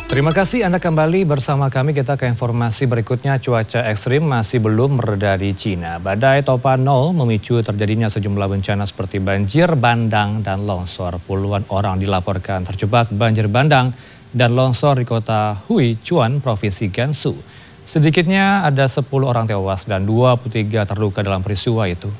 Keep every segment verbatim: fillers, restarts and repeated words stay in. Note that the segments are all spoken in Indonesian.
Terima kasih Anda kembali bersama kami. Kita ke informasi berikutnya. Cuaca ekstrim masih belum mereda di Cina. Badai Topanol memicu terjadinya sejumlah bencana seperti banjir bandang dan longsor. Puluhan orang dilaporkan terjebak banjir bandang dan longsor di kota Huichuan, Provinsi Gansu. Sedikitnya ada sepuluh orang tewas dan dua puluh tiga terluka dalam peristiwa itu.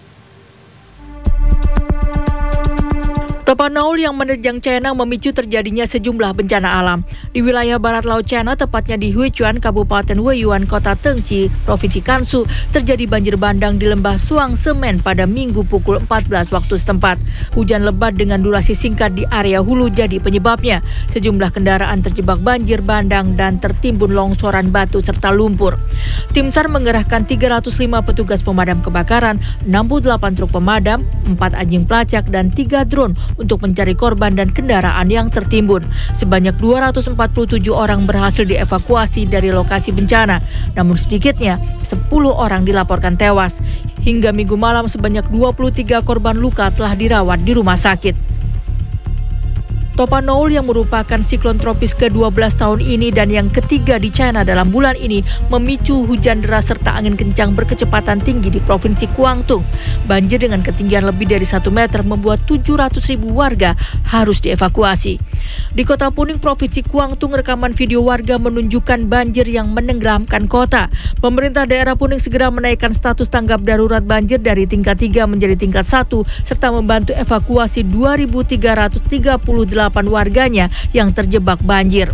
Topanol yang menerjang China memicu terjadinya sejumlah bencana alam. Di wilayah barat laut China, tepatnya di Huichuan, Kabupaten Weiyuan, Kota Tengci, Provinsi Gansu, terjadi banjir bandang di lembah Suang Semen pada Minggu pukul empat belas waktu setempat. Hujan lebat dengan durasi singkat di area hulu jadi penyebabnya. Sejumlah kendaraan terjebak banjir bandang dan tertimbun longsoran batu serta lumpur. Tim SAR mengerahkan tiga ratus lima petugas pemadam kebakaran, enam puluh delapan truk pemadam, empat anjing pelacak, dan tiga drone untuk mencari korban dan kendaraan yang tertimbun. Sebanyak dua ratus empat puluh tujuh orang berhasil dievakuasi dari lokasi bencana, namun sedikitnya sepuluh orang dilaporkan tewas. Hingga Minggu malam sebanyak dua puluh tiga korban luka telah dirawat di rumah sakit. Topanol yang merupakan siklon tropis ke dua belas tahun ini dan yang ketiga di China dalam bulan ini memicu hujan deras serta angin kencang berkecepatan tinggi di Provinsi Guangdong. Banjir dengan ketinggian lebih dari satu meter membuat tujuh ratus ribu warga harus dievakuasi. Di Kota Puning, Provinsi Guangdong, rekaman video warga menunjukkan banjir yang menenggelamkan kota. Pemerintah daerah Puning segera menaikkan status tanggap darurat banjir dari tingkat tiga menjadi tingkat satu serta membantu evakuasi dua ribu tiga ratus tiga puluh delapan warganya yang terjebak banjir.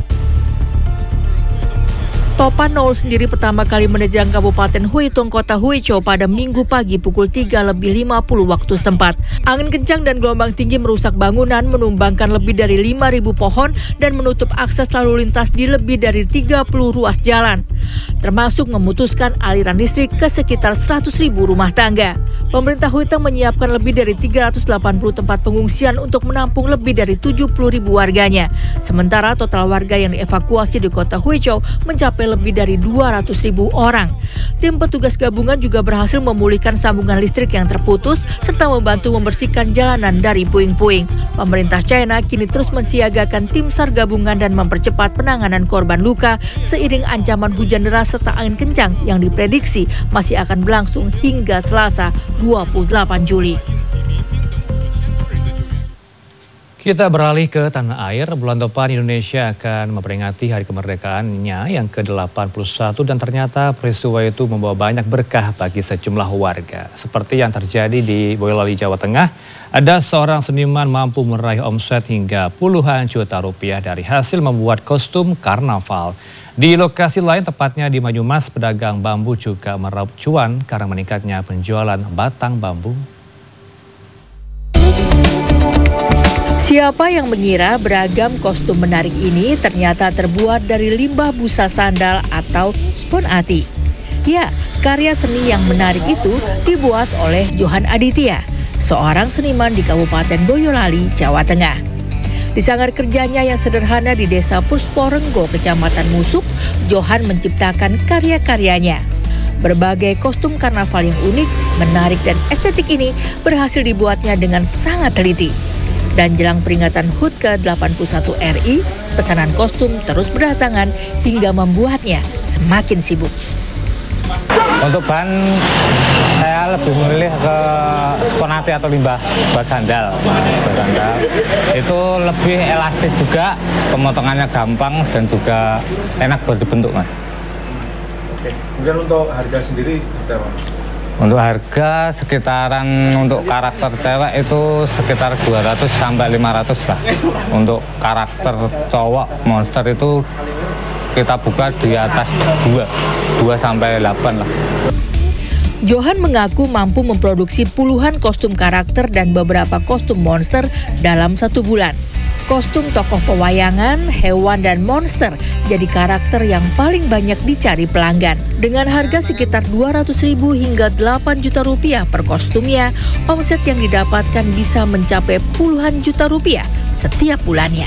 Topanol sendiri pertama kali menerjang Kabupaten Huitong, Kota Huizhou pada Minggu pagi pukul tiga lebih lima puluh waktu setempat. Angin kencang dan gelombang tinggi merusak bangunan, menumbangkan lebih dari lima ribu pohon dan menutup akses lalu lintas di lebih dari tiga puluh ruas jalan, termasuk memutuskan aliran listrik ke sekitar seratus ribu rumah tangga. Pemerintah Huitong menyiapkan lebih dari tiga ratus delapan puluh tempat pengungsian untuk menampung lebih dari tujuh puluh ribu warganya. Sementara total warga yang dievakuasi di Kota Huizhou mencapai lebih dari dua ratus ribu orang. Tim petugas gabungan juga berhasil memulihkan sambungan listrik yang terputus serta membantu membersihkan jalanan dari puing-puing. Pemerintah China kini terus mensiagakan tim SAR gabungan dan mempercepat penanganan korban luka seiring ancaman hujan deras serta angin kencang yang diprediksi masih akan berlangsung hingga Selasa dua puluh delapan Juli. Kita beralih ke tanah air. Bulan depan Indonesia akan memperingati hari kemerdekaannya yang ke delapan puluh satu dan ternyata peristiwa itu membawa banyak berkah bagi sejumlah warga. Seperti yang terjadi di Boyolali, Jawa Tengah, ada seorang seniman mampu meraih omset hingga puluhan juta rupiah dari hasil membuat kostum karnaval. Di lokasi lain, tepatnya di Banyumas, pedagang bambu juga meraup cuan karena meningkatnya penjualan batang bambu. Siapa yang mengira beragam kostum menarik ini ternyata terbuat dari limbah busa sandal atau spon ati? Ya, karya seni yang menarik itu dibuat oleh Johan Aditya, seorang seniman di Kabupaten Boyolali, Jawa Tengah. Di sanggar kerjanya yang sederhana di Desa Pusporenggo, Kecamatan Musuk, Johan menciptakan karya-karyanya. Berbagai kostum karnaval yang unik, menarik, dan estetik ini berhasil dibuatnya dengan sangat teliti. Dan jelang peringatan H U T ke delapan puluh satu R I, pesanan kostum terus berdatangan hingga membuatnya semakin sibuk. Untuk bahan, saya lebih memilih ke spon ati atau limbah buat sandal. Buat sandal. Itu lebih elastis juga, pemotongannya gampang dan juga enak buat dibentuk, Mas. Oke, kemudian untuk harga sendiri berapa? Untuk harga sekitaran untuk karakter cewek itu sekitar dua ratus sampai lima ratus lah. Untuk karakter cowok monster itu kita buka di atas dua sampai delapan lah. Johan mengaku mampu memproduksi puluhan kostum karakter dan beberapa kostum monster dalam satu bulan. Kostum tokoh pewayangan, hewan, dan monster jadi karakter yang paling banyak dicari pelanggan. Dengan harga sekitar dua ratus ribu hingga delapan juta rupiah per kostumnya, omset yang didapatkan bisa mencapai puluhan juta rupiah setiap bulannya.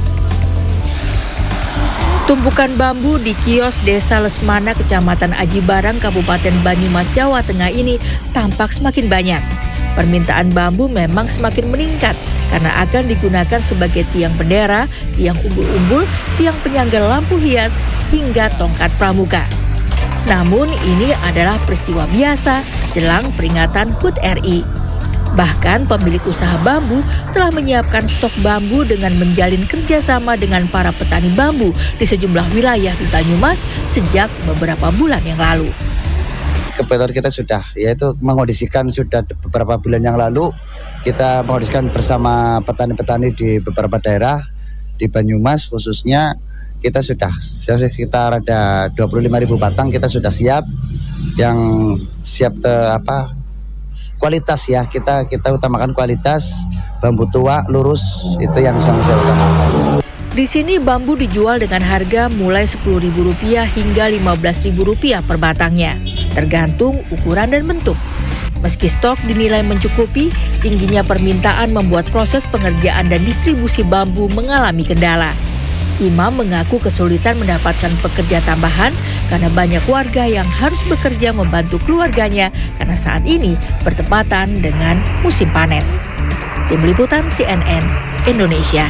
Tumpukan bambu di kios Desa Lesmana, Kecamatan Aji Barang, Kabupaten Banyumas, Jawa Tengah ini tampak semakin banyak. Permintaan bambu memang semakin meningkat karena akan digunakan sebagai tiang bendera, tiang umbul-umbul, tiang penyangga lampu hias, hingga tongkat pramuka. Namun ini adalah peristiwa biasa jelang peringatan H U T R I. Bahkan pemilik usaha bambu telah menyiapkan stok bambu dengan menjalin kerjasama dengan para petani bambu di sejumlah wilayah di Banyumas sejak beberapa bulan yang lalu. Kebetulan kita sudah, yaitu mengondisikan sudah beberapa bulan yang lalu, kita mengondisikan bersama petani-petani di beberapa daerah di Banyumas khususnya. Kita sudah sekitar ada dua puluh lima ribu batang kita sudah siap, yang siap te, apa kualitas ya, kita kita utamakan kualitas, bambu tua lurus, itu yang sangat saya utamakan. Di sini bambu dijual dengan harga mulai sepuluh ribu rupiah hingga lima belas ribu rupiah per batangnya, tergantung ukuran dan bentuk. Meski stok dinilai mencukupi, tingginya permintaan membuat proses pengerjaan dan distribusi bambu mengalami kendala. Imam mengaku kesulitan mendapatkan pekerja tambahan karena banyak warga yang harus bekerja membantu keluarganya karena saat ini bertepatan dengan musim panen. Tim Liputan C N N Indonesia.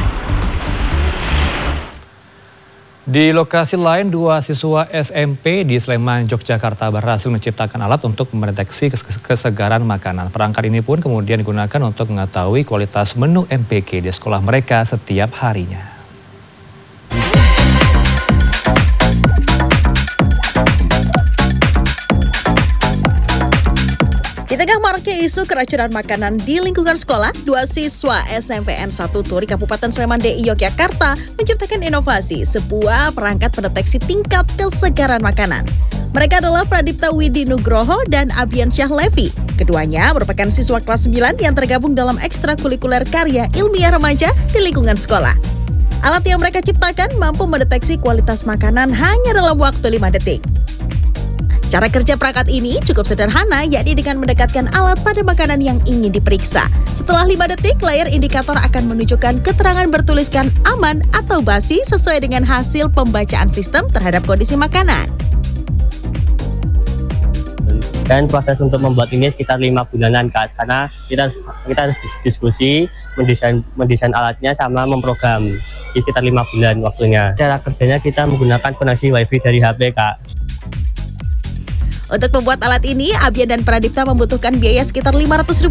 Di lokasi lain, dua siswa S M P di Sleman, Yogyakarta berhasil menciptakan alat untuk mendeteksi kesegaran makanan. Perangkat ini pun kemudian digunakan untuk mengetahui kualitas menu M P K di sekolah mereka setiap harinya. Di tengah maraknya isu keracunan makanan di lingkungan sekolah, dua siswa S M P N satu Turi Kabupaten Sleman D I Yogyakarta menciptakan inovasi sebuah perangkat pendeteksi tingkat kesegaran makanan. Mereka adalah Pradipta Widi Nugroho dan Abian Syahlevi. Keduanya merupakan siswa kelas sembilan yang tergabung dalam ekstrakurikuler karya ilmiah remaja di lingkungan sekolah. Alat yang mereka ciptakan mampu mendeteksi kualitas makanan hanya dalam waktu lima detik. Cara kerja perangkat ini cukup sederhana, yakni dengan mendekatkan alat pada makanan yang ingin diperiksa. Setelah lima detik, layar indikator akan menunjukkan keterangan bertuliskan aman atau basi sesuai dengan hasil pembacaan sistem terhadap kondisi makanan. Dan proses untuk membuat ini sekitar lima bulanan, Kak, karena kita kita harus diskusi, mendesain mendesain alatnya sama memprogram. Jadi sekitar lima bulan waktunya. Cara kerjanya kita menggunakan koneksi WiFi dari H P, Kak. Untuk membuat alat ini, Abian dan Pradipta membutuhkan biaya sekitar lima ratus ribu